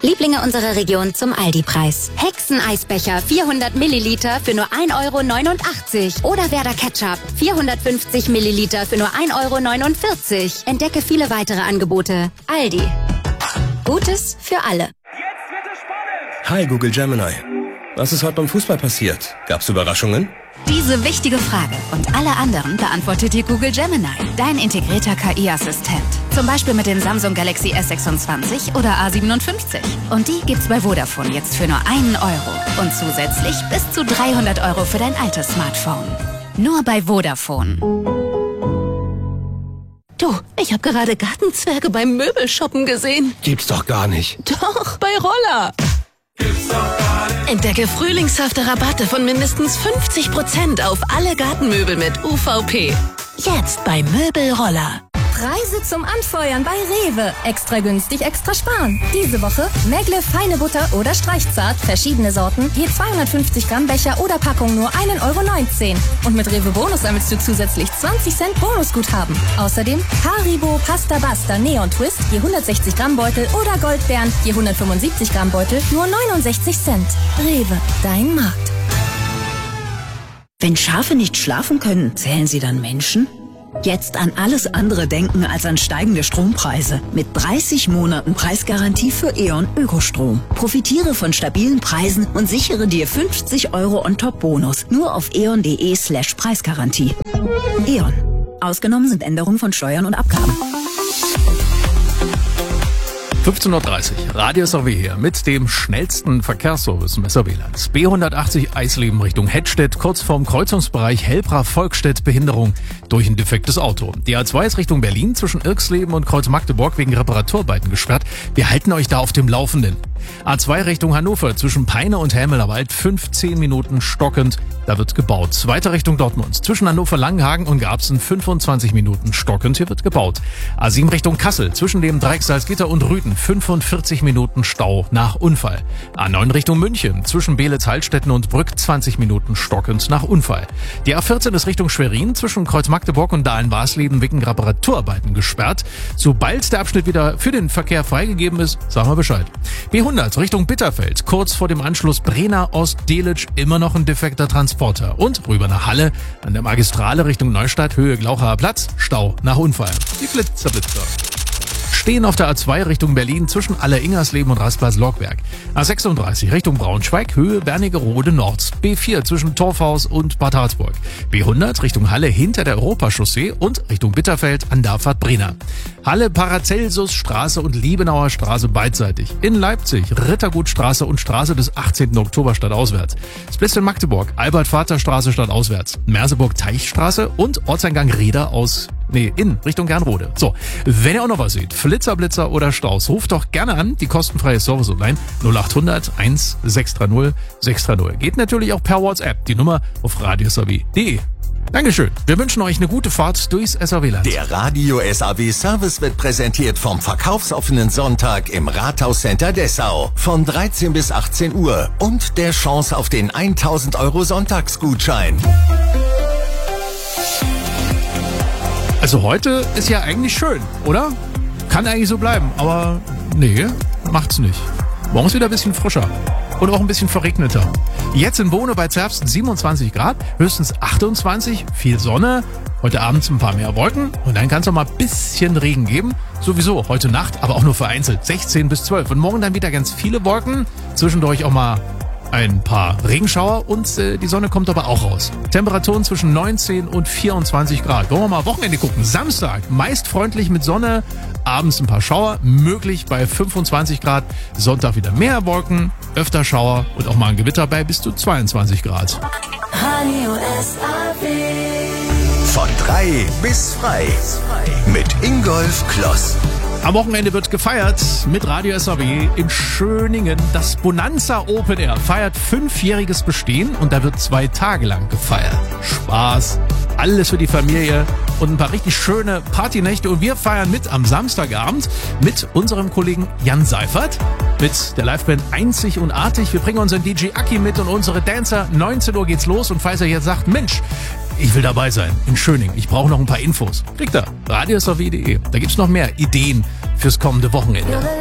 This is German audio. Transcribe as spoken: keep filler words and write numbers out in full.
Lieblinge unserer Region zum Aldi-Preis. Hexeneisbecher vierhundert Milliliter für nur ein Euro neunundachtzig. Oder Werder Ketchup vierhundertfünfzig Milliliter für nur ein Euro neunundvierzig. Entdecke viele weitere Angebote. Aldi. Gutes für alle. Jetzt wird es spannend. Hi Google Gemini. Was ist heute beim Fußball passiert? Gab's Überraschungen? Diese wichtige Frage und alle anderen beantwortet dir Google Gemini, dein integrierter K I-Assistent. Zum Beispiel mit dem Samsung Galaxy S sechsundzwanzig oder A siebenundfünfzig. Und die gibt's bei Vodafone jetzt für nur einen Euro. Und zusätzlich bis zu dreihundert Euro für dein altes Smartphone. Nur bei Vodafone. Du, ich habe gerade Gartenzwerge beim Möbelshoppen gesehen. Gibt's doch gar nicht. Doch, bei Roller. Entdecke frühlingshafte Rabatte von mindestens fünfzig Prozent auf alle Gartenmöbel mit U V P. Jetzt bei Möbelroller. Preise zum Anfeuern bei Rewe. Extra günstig, extra sparen. Diese Woche Megle feine Butter oder Streichzart, verschiedene Sorten, je zweihundertfünfzig Gramm Becher oder Packung nur ein Euro neunzehn. Und mit Rewe Bonus sammelst du zusätzlich zwanzig Cent Bonusguthaben. Außerdem Haribo Pasta Basta Neon Twist, je hundertsechzig Gramm Beutel oder Goldbeeren, je hundertfünfundsiebzig Gramm Beutel, nur neunundsechzig Cent. Rewe, dein Markt. Wenn Schafe nicht schlafen können, zählen sie dann Menschen? Jetzt an alles andere denken als an steigende Strompreise. Mit dreißig Monaten Preisgarantie für E.ON Ökostrom. Profitiere von stabilen Preisen und sichere dir fünfzig Euro on-top-Bonus. Nur auf eon.de slash Preisgarantie. E.ON. Ausgenommen sind Änderungen von Steuern und Abgaben. fünfzehn Uhr dreißig, Radio S R W hier mit dem schnellsten Verkehrsservice im S R W-Land. B hundertachtzig Eisleben Richtung Hettstedt, kurz vorm Kreuzungsbereich Helbra-Volkstedt, Behinderung durch ein defektes Auto. Die A zwei ist Richtung Berlin zwischen Irksleben und Kreuz-Magdeburg wegen Reparaturarbeiten gesperrt. Wir halten euch da auf dem Laufenden. A zwei Richtung Hannover zwischen Peine und Helmelerwald, fünfzehn Minuten stockend, da wird gebaut. Weiter Richtung Dortmund zwischen Hannover-Langenhagen und Garbsen, fünfundzwanzig Minuten stockend, hier wird gebaut. A sieben Richtung Kassel zwischen dem Dreieck Salzgitter und Rüten, fünfundvierzig Minuten Stau nach Unfall. A neun Richtung München zwischen Beelitz-Heilstätten und Brück, zwanzig Minuten stockend nach Unfall. Die A vierzehn ist Richtung Schwerin zwischen Kreuz-Magdeburg und Dahlen-Wasleben wegen Reparaturarbeiten gesperrt. Sobald der Abschnitt wieder für den Verkehr freigegeben ist, sagen wir Bescheid. B hundert Richtung Bitterfeld, kurz vor dem Anschluss Brenner-Ost-Delitzsch, immer noch ein defekter Transporter. Und rüber nach Halle, an der Magistrale Richtung Neustadt, Höhe Glauchaer Platz, Stau nach Unfall. Die Blitzerblitzer stehen auf der A zwei Richtung Berlin zwischen Aller-Ingersleben und Raspers-Lockberg. A sechsunddreißig Richtung Braunschweig, Höhe Wernigerode Nord. B vier zwischen Torfhaus und Bad Harzburg. B hundert Richtung Halle hinter der Europachaussee und Richtung Bitterfeld an der Abfahrt Brenner. Halle Paracelsusstraße und Liebenauer Straße beidseitig. In Leipzig Rittergutstraße und Straße des achtzehnten Oktober stadtauswärts. Splitz in Magdeburg Albert-Vater-Straße stadtauswärts. Merseburg Teichstraße und Ortseingang Reda aus Nee, in Richtung Gernrode. So, wenn ihr auch noch was seht, Flitzer, Blitzer oder Staus, ruft doch gerne an, die kostenfreie Service online null acht hundert eins sechs drei null sechs drei null. Geht natürlich auch per WhatsApp, die Nummer auf radio s r w punkt d e. Dankeschön. Wir wünschen euch eine gute Fahrt durchs S R W-Land. Der Radio S R W Service wird präsentiert vom verkaufsoffenen Sonntag im Rathauscenter Dessau von dreizehn bis achtzehn Uhr und der Chance auf den tausend Euro Sonntagsgutschein. Also heute ist ja eigentlich schön, oder? Kann eigentlich so bleiben, aber nee, macht's nicht. Morgen ist wieder ein bisschen frischer und auch ein bisschen verregneter. Jetzt in Bohne bei Zerbst siebenundzwanzig Grad, höchstens achtundzwanzig, viel Sonne, heute Abend ein paar mehr Wolken und dann kann es auch mal ein bisschen Regen geben. Sowieso heute Nacht, aber auch nur vereinzelt, sechzehn bis zwölf. Und morgen dann wieder ganz viele Wolken, zwischendurch auch mal ein paar Regenschauer und äh, die Sonne kommt aber auch raus. Temperaturen zwischen neunzehn und vierundzwanzig Grad. Wollen wir mal Wochenende gucken. Samstag meist freundlich mit Sonne, abends ein paar Schauer, möglich bei fünfundzwanzig Grad. Sonntag wieder mehr Wolken, öfter Schauer und auch mal ein Gewitter bei bis zu zweiundzwanzig Grad. Radio S R W. Von drei bis frei mit Ingolf Kloss. Am Wochenende wird gefeiert mit Radio S R W in Schöningen. Das Bonanza Open Air feiert fünfjähriges Bestehen und da wird zwei Tage lang gefeiert. Spaß, alles für die Familie und ein paar richtig schöne Partynächte. Und wir feiern mit am Samstagabend mit unserem Kollegen Jan Seifert, mit der Liveband Einzig und Artig. Wir bringen unseren D J Aki mit und unsere Dancer. neunzehn Uhr geht's los und falls ihr jetzt sagt, Mensch, ich will dabei sein in Schöningen, ich brauche noch ein paar Infos, kriegt ihr radio s r w punkt d e. Da gibt's noch mehr Ideen fürs kommende Wochenende.